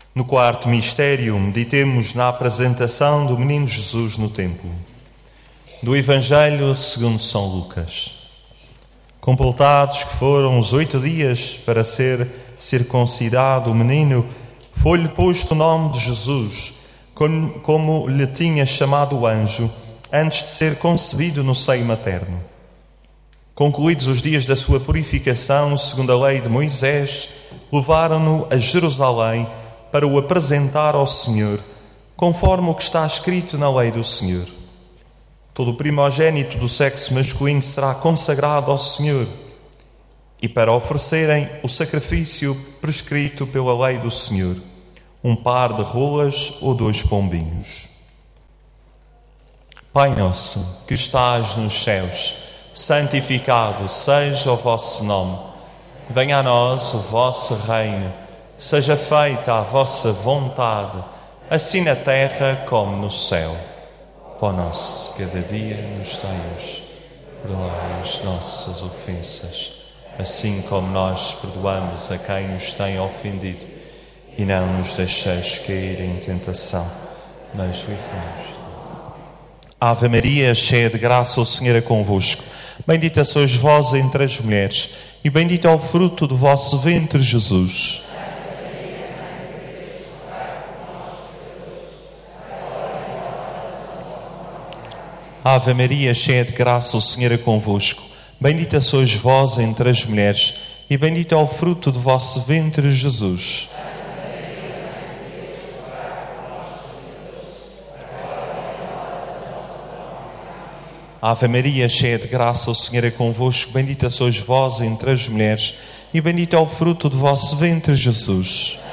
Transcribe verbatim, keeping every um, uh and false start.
No quarto mistério, meditemos na apresentação do menino Jesus no templo. Do Evangelho segundo São Lucas. Completados que foram os oito dias para ser circuncidado o menino, foi-lhe posto o nome de Jesus, como, como lhe tinha chamado o anjo, antes de ser concebido no seio materno. Concluídos os dias da sua purificação, segundo a lei de Moisés, levaram-no a Jerusalém para o apresentar ao Senhor, conforme o que está escrito na lei do Senhor. Todo primogênito do sexo masculino será consagrado ao Senhor, e para oferecerem o sacrifício prescrito pela lei do Senhor, um par de rolas ou dois pombinhos. Pai nosso, que estás nos céus, santificado seja o vosso nome. Venha a nós o vosso reino. Seja feita a vossa vontade, assim na terra como no céu. Pão nosso, cada dia nos dai hoje. Perdoai as nossas ofensas, assim como nós perdoamos a quem nos tem ofendido. E não nos deixeis cair em tentação, mas livrai-nos. Ave Maria, cheia de graça, o Senhor é convosco. Bendita sois vós entre as mulheres, e bendito é o fruto do vosso ventre, Jesus. Ave Maria, cheia de graça, o Senhor é convosco. Bendita sois vós entre as mulheres, e bendito é o fruto do vosso ventre, Jesus. Ave Maria, cheia de graça, o Senhor é convosco. Bendita sois vós entre as mulheres, e bendito é o fruto do vosso ventre, Jesus.